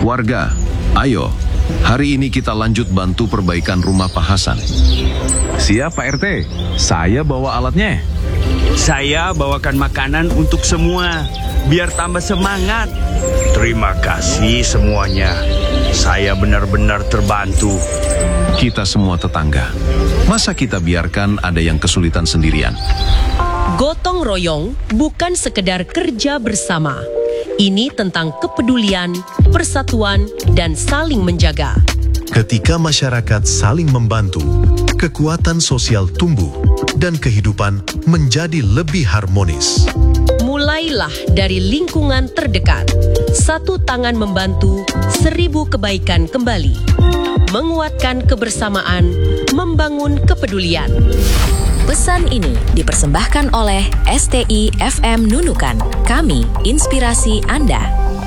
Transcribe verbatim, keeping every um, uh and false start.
Warga, ayo, hari ini kita lanjut bantu perbaikan rumah Pak Hasan. Siap Pak R T, saya bawa alatnya. Saya bawakan makanan untuk semua, biar tambah semangat. Terima kasih semuanya, saya benar-benar terbantu. Kita semua tetangga, masa kita biarkan ada yang kesulitan sendirian? Gotong royong bukan sekedar kerja bersama. Ini tentang kepedulian, persatuan, dan saling menjaga. Ketika masyarakat saling membantu, kekuatan sosial tumbuh dan kehidupan menjadi lebih harmonis. Mulailah dari lingkungan terdekat. Satu tangan membantu, seribu kebaikan kembali. Menguatkan kebersamaan, membangun kepedulian. Pesan ini dipersembahkan oleh S T I F M Nunukan. Kami, inspirasi Anda.